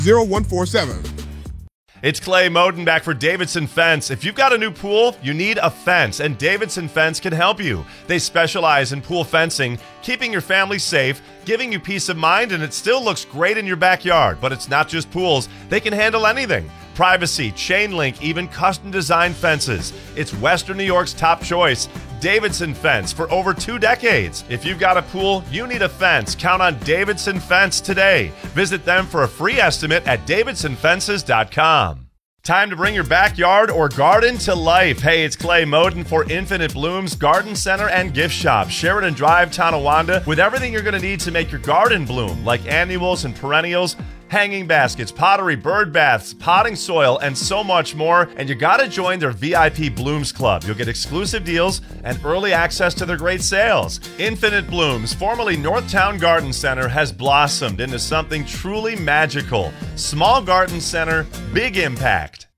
0147. It's Clay Moden back for Davidson Fence. If you've got a new pool, you need a fence, and Davidson Fence can help you. They specialize in pool fencing, keeping your family safe, giving you peace of mind, and it still looks great in your backyard. But it's not just pools. They can handle anything. Privacy, chain link, even custom designed fences. It's Western New York's top choice. Davidson Fence for over 2 decades. If you've got a pool, you need a fence. Count on Davidson Fence today. Visit them for a free estimate at davidsonfences.com. Time to bring your backyard or garden to life. Hey, it's Clay Moden for Infinite Blooms Garden Center and Gift Shop, Sheridan Drive, Tonawanda, with everything you're going to need to make your garden bloom, like annuals and perennials, hanging baskets, pottery, bird baths, potting soil, and so much more. And you gotta join their VIP Blooms Club. You'll get exclusive deals and early access to their great sales. Infinite Blooms, formerly Northtown Garden Center, has blossomed into something truly magical. Small garden center, big impact.